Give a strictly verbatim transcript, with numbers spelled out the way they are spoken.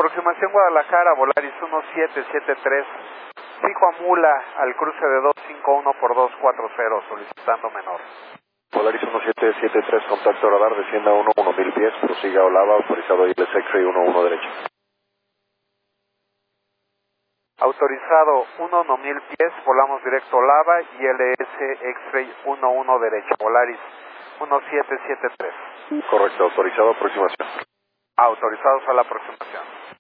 Aproximación Guadalajara, Volaris uno siete siete tres. Fijo a Mula al cruce de dos cinco uno por dos cuatro cero, solicitando menor. Volaris uno siete siete tres, contacto radar, descienda uno uno mil pies, prosiga a Olava, autorizado I L S X-Ray uno uno derecha. Autorizado uno uno mil pies, volamos directo a Olava, I L S X-Ray uno uno derecha, Volaris uno siete siete tres. Correcto, autorizado, aproximación. Autorizados a la aproximación.